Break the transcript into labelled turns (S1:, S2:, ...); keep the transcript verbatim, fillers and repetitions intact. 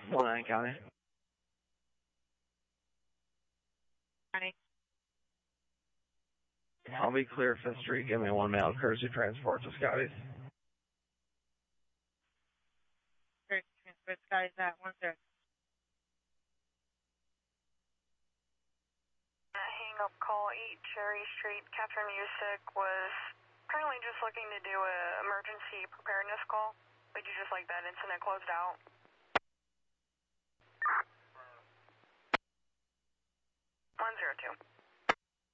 S1: Lyon County.
S2: County.
S1: I'll be clear Fifth Street. Give me one mail courtesy transport to Scotty's.
S2: Courtesy transport Scotty's at one zero.
S3: Hang up call eight Cherry Street. Catherine Music was currently just looking to do a emergency preparedness call. Would you just like that incident closed out? one zero two.